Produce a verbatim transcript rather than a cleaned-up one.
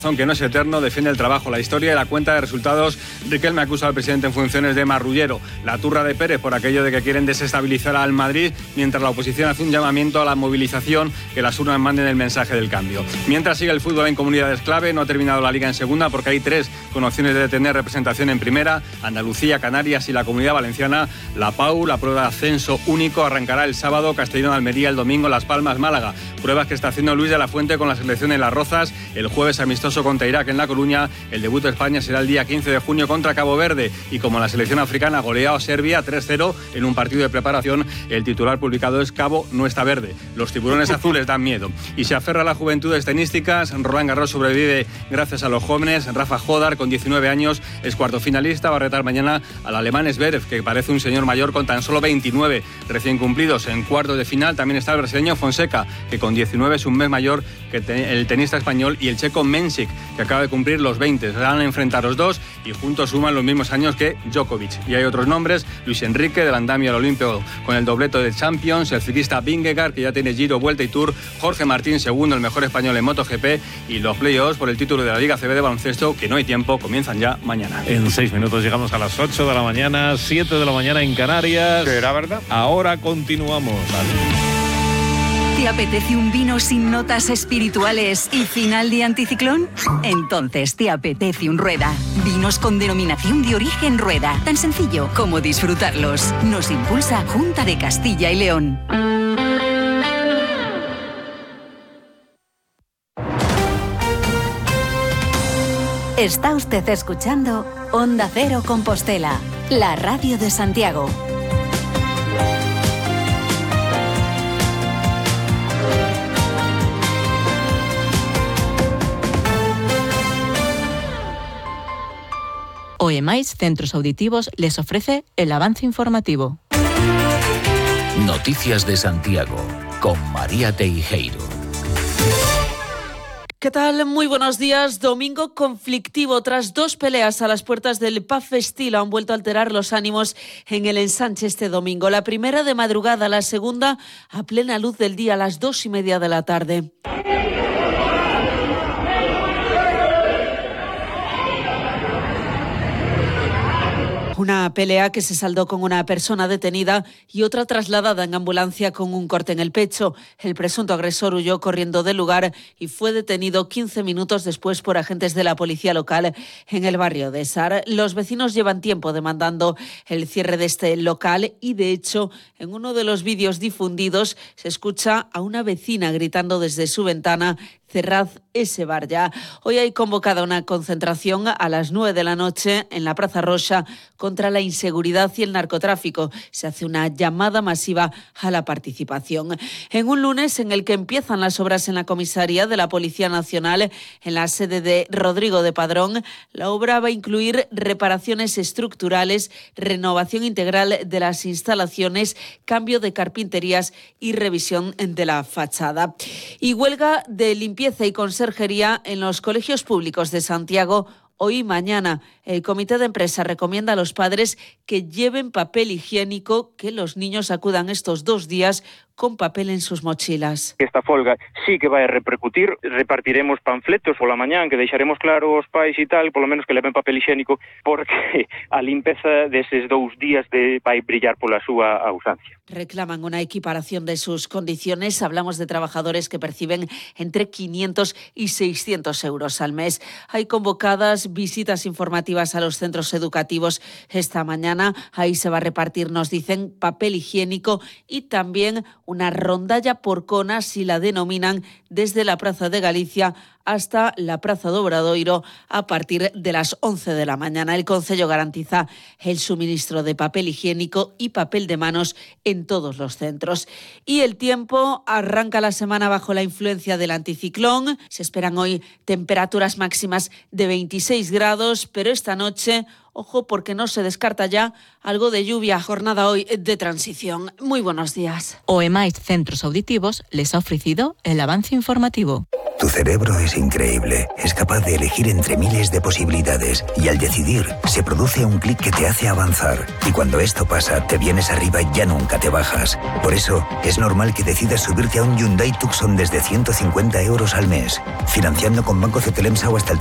Aunque no es eterno, defiende el trabajo, la historia y la cuenta de resultados. Riquelme acusa al presidente en funciones de marrullero. La turra de Pérez por aquello de que quieren desestabilizar al Madrid, mientras la oposición hace un llamamiento a la movilización, que las urnas manden el mensaje del cambio. Mientras sigue el fútbol en comunidades clave, no ha terminado la Liga en segunda porque hay tres con opciones de tener representación en primera: Andalucía, Canarias y la Comunidad Valenciana. La P A U, la prueba de ascenso único, arrancará el sábado. Castellón, Almería el domingo, Las Palmas, Málaga. Pruebas que está haciendo Luis de la Fuente con la selección en Las Rozas. El jueves amistoso contra Irak en La Coruña. El debut de España será el día quince de junio contra Cabo Verde, y como la selección africana goleó a Serbia tres cero en un partido de preparación, el titular publicado es: Cabo no está verde. Los tiburones azules dan miedo. Y se aferra a las juventudes tenísticas. Roland Garros sobrevive gracias a los jóvenes. Rafa Jodar, con diecinueve años, es cuarto finalista. Va a retar mañana al alemán Zverev, que parece un señor mayor con tan solo veintinueve recién cumplidos. En cuartos de final también está el brasileño Fonseca, que con diecinueve es un mes mayor que el tenista español, y el checo Mensik, que acaba de cumplir los veinte. Se van a enfrentar los dos y juntos suman los mismos años que Djokovic. Y hay otros nombres: Luis Enrique, del andamio al Olimpio con el dobleto de Champions, el ciclista Vingegaard, que ya tiene Giro, Vuelta y Tour, Jorge Martín, segundo, el mejor español en MotoGP, y los playoffs por el título de la Liga A C B de baloncesto, que no hay tiempo, comienzan ya mañana. En seis minutos llegamos a las ocho de la mañana, siete de la mañana en Canarias. ¿Será verdad? Ahora continuamos. Vale. ¿Te apetece un vino sin notas espirituales y final de anticiclón? Entonces te apetece un Rueda. Vinos con denominación de origen Rueda. Tan sencillo como disfrutarlos. Nos impulsa Junta de Castilla y León. Está usted escuchando Onda Cero Compostela, la radio de Santiago. O E M A I S Centros Auditivos les ofrece el avance informativo. Noticias de Santiago, con María Teijeiro. ¿Qué tal? Muy buenos días. Domingo conflictivo. Tras dos peleas a las puertas del Pub Estilo han vuelto a alterar los ánimos en el ensanche este domingo. La primera de madrugada, la segunda a plena luz del día, a las dos y media de la tarde. Una pelea que se saldó con una persona detenida y otra trasladada en ambulancia con un corte en el pecho. El presunto agresor huyó corriendo del lugar y fue detenido quince minutos después por agentes de la policía local en el barrio de Sar. Los vecinos llevan tiempo demandando el cierre de este local y, de hecho, en uno de los vídeos difundidos se escucha a una vecina gritando desde su ventana: cerrad ese bar ya. Hoy hay convocada una concentración a las nueve de la noche en la Plaza Roxa contra la inseguridad y el narcotráfico. Se hace una llamada masiva a la participación. En un lunes en el que empiezan las obras en la comisaría de la Policía Nacional, en la sede de Rodrigo de Padrón, la obra va a incluir reparaciones estructurales, renovación integral de las instalaciones, cambio de carpinterías y revisión de la fachada. Y huelga de limpieza y conserjería en los colegios públicos de Santiago hoy y mañana. El comité de empresa recomienda a los padres que lleven papel higiénico, que los niños acudan estos dos días con papel en sus mochilas. Esta folga sí que vai a repercutir. Repartiremos panfletos pola mañán que deixaremos claro aos pais e tal, polo menos que leven papel higiénico, porque a limpeza deses dous días de vai brillar pola súa ausencia. Reclaman una equiparación de sus condiciones. Hablamos de trabajadores que perciben entre quinientos y seiscientos euros al mes. Hay convocadas visitas informativas a los centros educativos esta mañana. Ahí se va a repartir, nos dicen, papel higiénico y también una rondalla por conas, si la denominan, desde la Plaza de Galicia hasta la Praza do Obradoiro a partir de las once de la mañana. El Concello garantiza el suministro de papel higiénico y papel de manos en todos los centros. Y el tiempo: arranca la semana bajo la influencia del anticiclón. Se esperan hoy temperaturas máximas de veintiséis grados, pero esta noche, ojo, porque no se descarta ya algo de lluvia. Jornada hoy de transición. Muy buenos días. O E M A I S Centros Auditivos les ha ofrecido el avance informativo. Tu cerebro es increíble. Es capaz de elegir entre miles de posibilidades y al decidir se produce un clic que te hace avanzar. Y cuando esto pasa, te vienes arriba y ya nunca te bajas. Por eso, es normal que decidas subirte a un Hyundai Tucson desde ciento cincuenta euros al mes, financiando con Banco Cetelemsa o hasta el